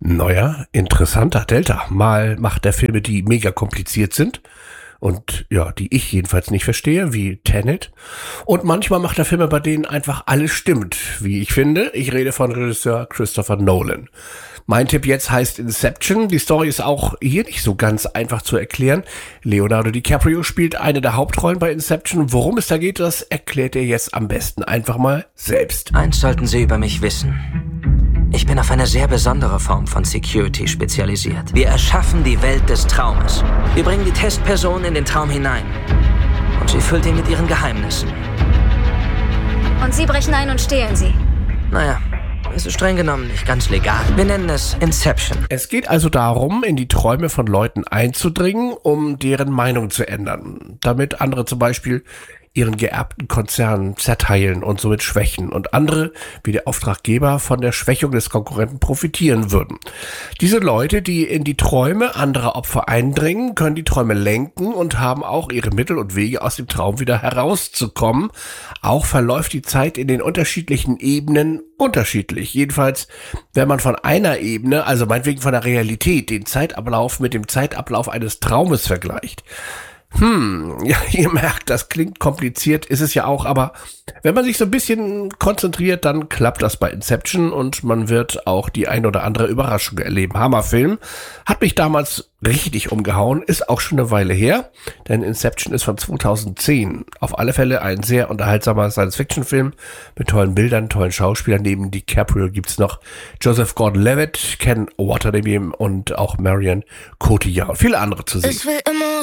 Neuer, interessanter Delta. Mal macht er Filme, die mega kompliziert sind und ja, die ich jedenfalls nicht verstehe, wie Tenet. Und manchmal macht er Filme, bei denen einfach alles stimmt, wie ich finde. Ich rede von Regisseur Christopher Nolan. Mein Tipp jetzt heißt Inception. Die Story ist auch hier nicht so ganz einfach zu erklären. Leonardo DiCaprio spielt eine der Hauptrollen bei Inception. Worum es da geht, das erklärt er jetzt am besten einfach mal selbst. Eins sollten Sie über mich wissen. Ich bin auf eine sehr besondere Form von Security spezialisiert. Wir erschaffen die Welt des Traumes. Wir bringen die Testperson in den Traum hinein. Und sie füllt ihn mit ihren Geheimnissen. Und Sie brechen ein und stehlen sie. Naja, es ist streng genommen nicht ganz legal. Wir nennen es Inception. Es geht also darum, in die Träume von Leuten einzudringen, um deren Meinung zu ändern. Damit andere zum Beispiel ihren geerbten Konzern zerteilen und somit schwächen und andere, wie der Auftraggeber, von der Schwächung des Konkurrenten profitieren würden. Diese Leute, die in die Träume anderer Opfer eindringen, können die Träume lenken und haben auch ihre Mittel und Wege, aus dem Traum wieder herauszukommen. Auch verläuft die Zeit in den unterschiedlichen Ebenen unterschiedlich. Jedenfalls, wenn man von einer Ebene, also meinetwegen von der Realität, den Zeitablauf mit dem Zeitablauf eines Traumes vergleicht. Ja, ihr merkt, das klingt kompliziert, ist es ja auch, aber wenn man sich so ein bisschen konzentriert, dann klappt das bei Inception und man wird auch die ein oder andere Überraschung erleben. Hammerfilm, hat mich damals richtig umgehauen, ist auch schon eine Weile her, denn Inception ist von 2010. Auf alle Fälle ein sehr unterhaltsamer Science-Fiction-Film mit tollen Bildern, tollen Schauspielern. Neben DiCaprio gibt's noch Joseph Gordon-Levitt, Ken Watanabe und auch Marion Cotillard und viele andere zu sehen. Es will immer